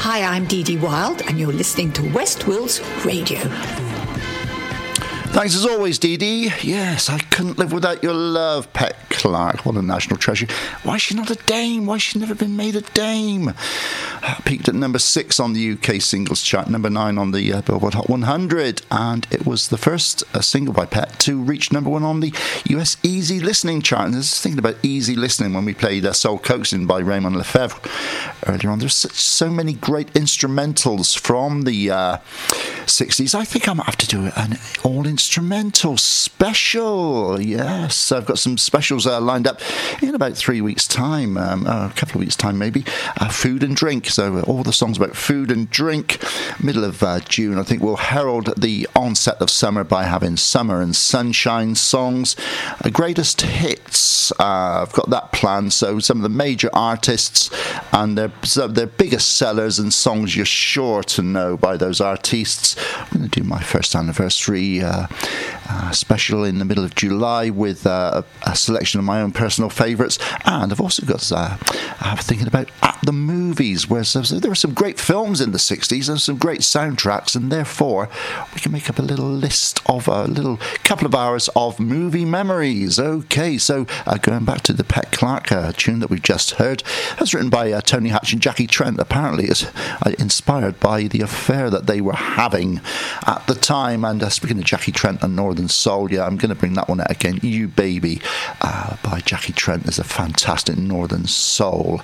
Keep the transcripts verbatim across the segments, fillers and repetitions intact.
Hi, I'm Dee Dee Wild, and you're listening to West Wills Radio. Thanks as always, Dee Dee. Yes, I couldn't live without your love, Pet Clark. What a national treasure. Why is she not a dame? Why has she never been made a dame? Uh, peaked at number six on the U K singles chart, number nine on the uh, Billboard Hot one hundred, and it was the first uh, single by Pet to reach number one on the U S Easy Listening chart. And I was thinking about easy listening when we played uh, Soul Coaxing by Raymond Lefebvre earlier on. There's such, so many great instrumentals from the uh, sixties. I think I might have to do an all-instrumental special. Yes, I've got some specials uh, lined up in about three weeks' time, um, uh, a couple of weeks' time maybe. Uh, food and drink, so uh, all the songs about food and drink. Middle of uh, June, I think we'll herald the onset of summer by having summer and sunshine songs. Uh, greatest hits, uh, I've got that planned, so some of the major artists and their, so their biggest sellers and songs you're sure to know by those artists. I'm going to do my first anniversary uh, uh, special in the middle of July with uh, a, a selection of my own personal favourites, and I've also got uh, I'm thinking about at the movies, where so, so there were some great films in the sixties and some great soundtracks, and therefore we can make up a little list of a little couple of hours of movie memories. Okay, so uh, going back to the Pet Clark uh, tune that we've just heard, that's written by uh, Tony Hatch and Jackie Trent. Apparently it's uh, inspired by the affair that they were having at the time. And uh, speaking of Jackie Trent and Northern Soul, yeah, I'm going to bring that one out again. You Baby uh, by Jackie Trent is a fantastic Northern Soul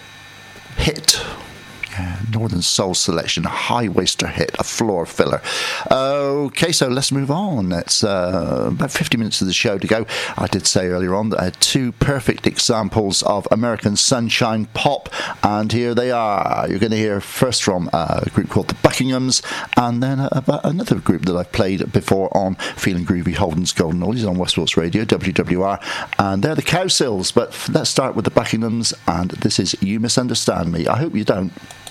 hit. Yeah, Northern Soul selection, a high-waster hit, a floor filler. Okay, so let's move on. It's uh, about fifty minutes of the show to go. I did say earlier on that I had two perfect examples of American sunshine pop, and here they are. You're going to hear first from a group called the Buckinghams, and then about another group that I've played before on Feeling Groovy, Holden's Golden Oldies on West Wilts Radio, W W R, and they're the Cowsills. But let's start with the Buckinghams, and this is You Misunderstand Me. I hope you don't.